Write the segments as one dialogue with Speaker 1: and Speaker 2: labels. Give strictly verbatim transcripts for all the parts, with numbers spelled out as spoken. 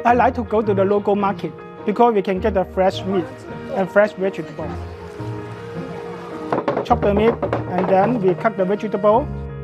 Speaker 1: I like to go to the local market because we can get the fresh meat and fresh vegetable. Chop the meat and then we cut the vegetable.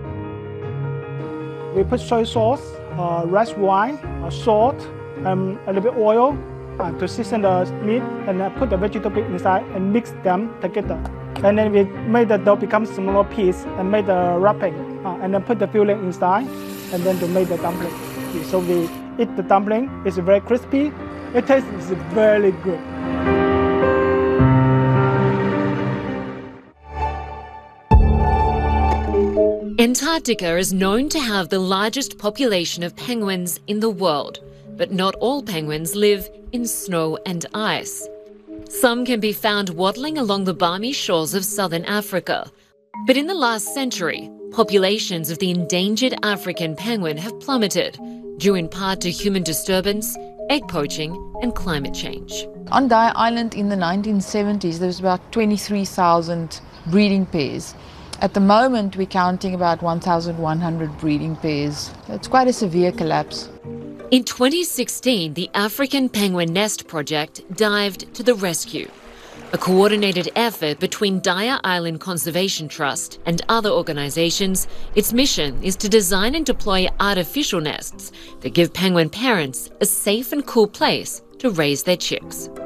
Speaker 1: We put soy sauce, uh, rice wine, uh, salt, and a little bit oil uh, to season the meat, and uh, put the vegetable inside and mix them together. And then we made the dough become smaller piece and made the wrapping, uh, and then put the filling inside, and then to make the dumpling. So we eat the dumpling. It's very crispy. It tastes very good.
Speaker 2: Antarctica is known to have the largest population of penguins in the world, but not all penguins live in snow and ice. Some can be found waddling along the balmy shores of southern Africa. But in the last century, populations of the endangered African penguin have plummeted, due in part to human disturbance, egg poaching and climate change.
Speaker 3: On Daya Island in the nineteen seventies, there was about twenty-three thousand breeding pairs. At the moment, we're counting about one thousand one hundred breeding pairs. It's quite a severe collapse.
Speaker 2: In twenty sixteen, the African Penguin Nest Project dived to the rescue. A coordinated effort between Daya Island Conservation Trust and other organisations, its mission is to design and deploy artificial nests that give penguin parents a safe and cool place to raise their chicks.